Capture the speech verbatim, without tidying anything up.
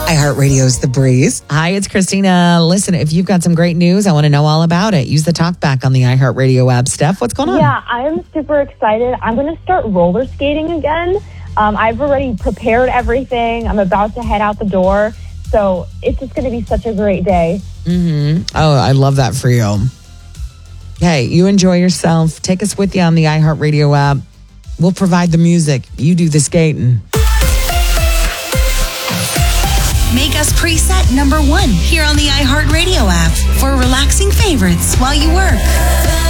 iHeartRadio's The Breeze. Hi, it's Christina. Listen, if you've got some great news, I want to know all about it. Use the talkback on the iHeartRadio app. Steph, what's going on? Yeah, I'm super excited. I'm going to start roller skating again. Um, I've already prepared everything. I'm about to head out the door. So it's just going to be such a great day. Mm-hmm. Oh, I love that for you. Hey, you enjoy yourself. Take us with you on the iHeartRadio app. We'll provide the music. You do the skating. Make us preset number one here on the iHeartRadio app for relaxing favorites while you work.